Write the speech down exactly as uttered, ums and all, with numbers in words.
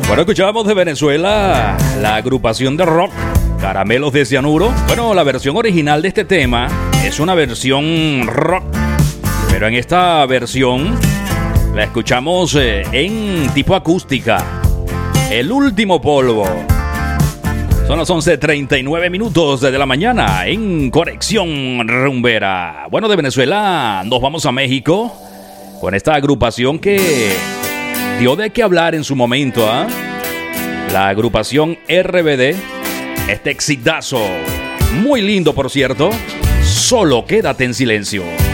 Bueno, escuchábamos de Venezuela la agrupación de rock Caramelos de Cianuro. Bueno, la versión original de este tema es una versión rock, pero en esta versión la escuchamos eh, en tipo acústica. El último polvo. Son las once treinta y nueve minutos de la mañana en Conexión Rumbera. Bueno, de Venezuela nos vamos a México con esta agrupación que dio de qué hablar en su momento, ¿eh? La agrupación R B D, este exitazo, muy lindo por cierto, Solo Quédate en Silencio.